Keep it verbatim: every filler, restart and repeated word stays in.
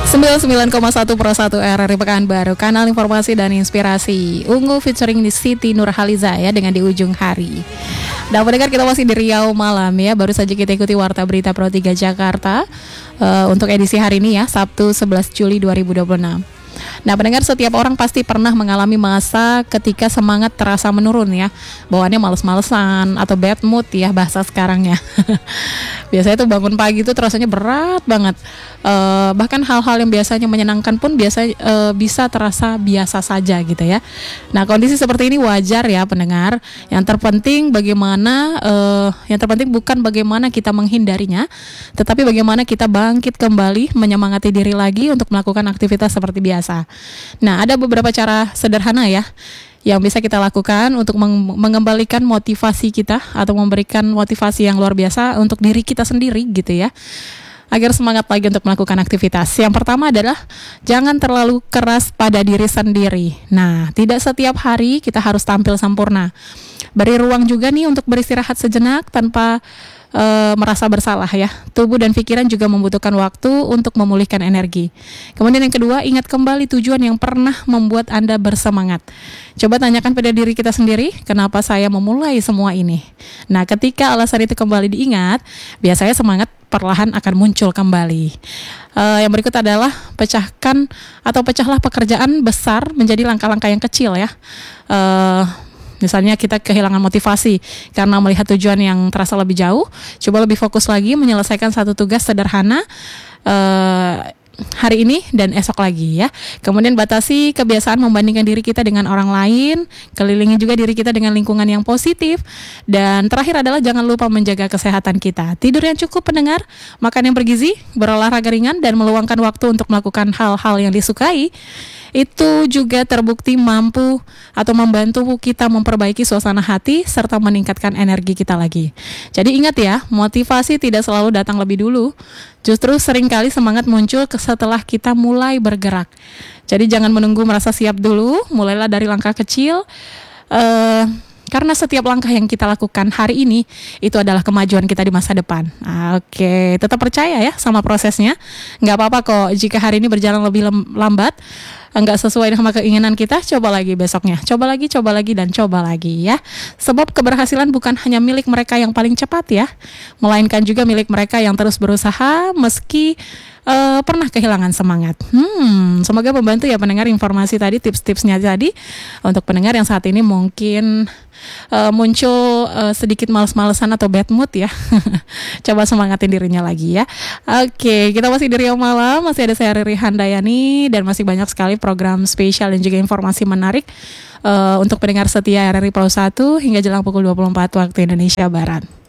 sembilan puluh sembilan koma satu Pro satu R R I Pekanbaru, kanal informasi dan inspirasi. Ungu featuring di Siti Nurhaliza ya, dengan Di Ujung Hari. Dan pendengar, kita masih di Riau Malam ya. Baru saja kita ikuti Warta Berita Pro tiga Jakarta uh, untuk edisi hari ini ya, Sabtu sebelas Juli dua ribu dua puluh enam. Nah pendengar, setiap orang pasti pernah mengalami masa ketika semangat terasa menurun ya. Bawaannya males-malesan atau bad mood ya bahasa sekarangnya. Biasanya tuh bangun pagi tuh terasanya berat banget. Uh, bahkan hal-hal yang biasanya menyenangkan pun biasa uh, bisa terasa biasa saja gitu ya. Nah kondisi seperti ini wajar ya pendengar. Yang terpenting bagaimana uh, yang terpenting bukan bagaimana kita menghindarinya, tetapi bagaimana kita bangkit kembali, menyemangati diri lagi untuk melakukan aktivitas seperti biasa. Nah ada beberapa cara sederhana ya yang bisa kita lakukan untuk meng- mengembalikan motivasi kita atau memberikan motivasi yang luar biasa untuk diri kita sendiri gitu ya, agar semangat lagi untuk melakukan aktivitas. Yang pertama adalah jangan terlalu keras pada diri sendiri. Nah, tidak setiap hari kita harus tampil sempurna. Beri ruang juga nih untuk beristirahat sejenak tanpa Uh, merasa bersalah ya. Tubuh dan pikiran juga membutuhkan waktu untuk memulihkan energi. Kemudian yang kedua, ingat kembali tujuan yang pernah membuat Anda bersemangat. Coba tanyakan pada diri kita sendiri, kenapa saya memulai semua ini? Nah, ketika alasan itu kembali diingat, biasanya semangat perlahan akan muncul kembali. Uh, yang berikut adalah pecahkan atau pecahlah pekerjaan besar menjadi langkah-langkah yang kecil ya. Uh, Misalnya kita kehilangan motivasi karena melihat tujuan yang terasa lebih jauh, coba lebih fokus lagi menyelesaikan satu tugas sederhana uh, hari ini dan esok lagi ya. Kemudian batasi kebiasaan membandingkan diri kita dengan orang lain, kelilingi juga diri kita dengan lingkungan yang positif. Dan terakhir adalah jangan lupa menjaga kesehatan kita. Tidur yang cukup pendengar, makan yang bergizi, berolahraga ringan, dan meluangkan waktu untuk melakukan hal-hal yang disukai. Itu juga terbukti mampu atau membantu kita memperbaiki suasana hati serta meningkatkan energi kita lagi. Jadi ingat ya, motivasi tidak selalu datang lebih dulu. Justru seringkali semangat muncul setelah kita mulai bergerak. Jadi jangan menunggu merasa siap dulu, mulailah dari langkah kecil. Uh, Karena setiap langkah yang kita lakukan hari ini itu adalah kemajuan kita di masa depan. Oke, tetap percaya ya sama prosesnya. Nggak apa-apa kok jika hari ini berjalan lebih lambat, nggak sesuai sama keinginan kita, coba lagi besoknya. Coba lagi, coba lagi, dan coba lagi ya. Sebab keberhasilan bukan hanya milik mereka yang paling cepat ya, melainkan juga milik mereka yang terus berusaha meski Uh, pernah kehilangan semangat. Hmm, semoga membantu ya pendengar informasi tadi, tips-tipsnya tadi untuk pendengar yang saat ini mungkin uh, muncul uh, sedikit males-malesan atau bad mood ya. Coba semangatin dirinya lagi ya. Oke, kita masih di Riau Malam, masih ada saya Riri Handayani dan masih banyak sekali program spesial dan juga informasi menarik uh, untuk pendengar setia R R I Pro satu hingga jelang pukul dua puluh empat waktu Indonesia Barat.